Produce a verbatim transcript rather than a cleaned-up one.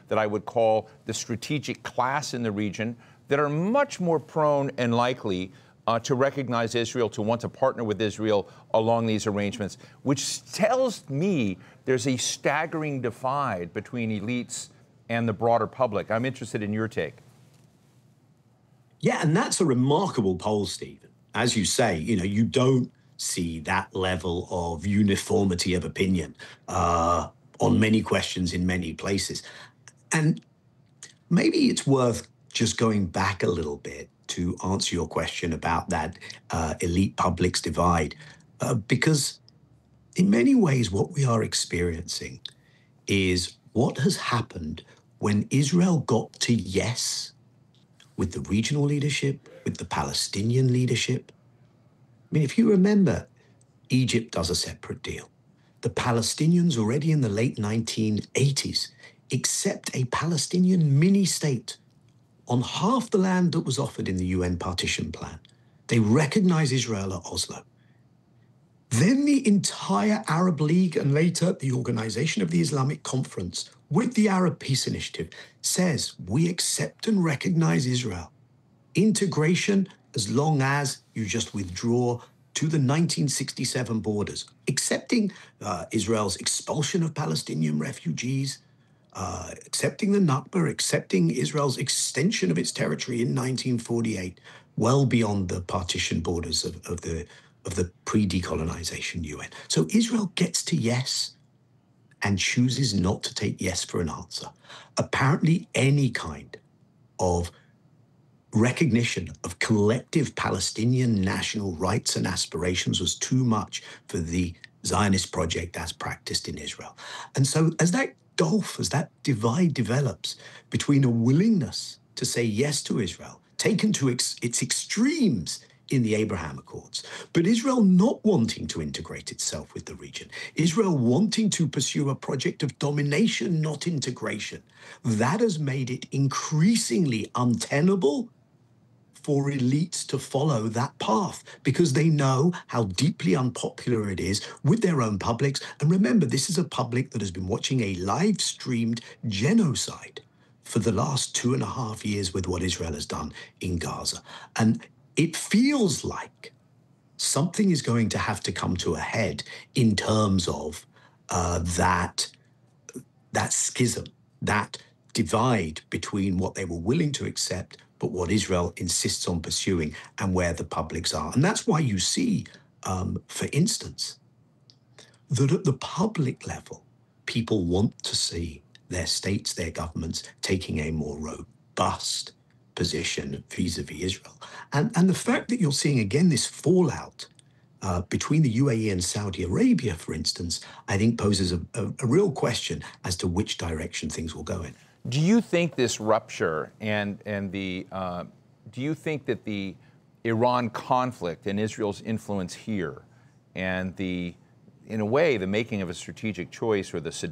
that I would call the strategic class in the region that are much more prone and likely uh, to recognize Israel, to want to partner with Israel along these arrangements, which tells me there's a staggering divide between elites and the broader public. I'm interested in your take. Yeah, and that's a remarkable poll, Stephen. As you say, you know, you don't see that level of uniformity of opinion uh, on many questions in many places. And maybe it's worth just going back a little bit to answer your question about that uh, elite publics divide, uh, because in many ways, what we are experiencing is what has happened when Israel got to yes with the regional leadership, with the Palestinian leadership. I mean, if you remember, Egypt does a separate deal. The Palestinians already in the late nineteen eighties accept a Palestinian mini-state on half the land that was offered in the U N partition plan. They recognize Israel at Oslo. Then the entire Arab League and later the Organization of the Islamic Conference with the Arab Peace Initiative says we accept and recognize Israel. Integration as long as you just withdraw to the nineteen sixty-seven borders, accepting uh, Israel's expulsion of Palestinian refugees, uh, accepting the Nakba, accepting Israel's extension of its territory in nineteen forty-eight, well beyond the partition borders of, of the of the pre-decolonization U N. So Israel gets to yes and chooses not to take yes for an answer. Apparently, any kind of recognition of collective Palestinian national rights and aspirations was too much for the Zionist project as practiced in Israel. And so as that gulf, as that divide develops between a willingness to say yes to Israel, taken to ex its extremes in the Abraham Accords, but Israel not wanting to integrate itself with the region, Israel wanting to pursue a project of domination, not integration, that has made it increasingly untenable for elites to follow that path because they know how deeply unpopular it is with their own publics. And remember, this is a public that has been watching a live-streamed genocide for the last two and a half years with what Israel has done in Gaza. And it feels like something is going to have to come to a head in terms of uh, that, that schism, that divide between what they were willing to accept but what Israel insists on pursuing and where the publics are. And that's why you see, um, for instance, that at the public level, people want to see their states, their governments taking a more robust position vis-a-vis Israel. And, and the fact that you're seeing, again, this fallout uh, between the U A E and Saudi Arabia, for instance, I think poses a, a, a real question as to which direction things will go in. Do you think this rupture and, and the, uh, do you think that the Iran conflict and Israel's influence here and the, in a way, the making of a strategic choice or the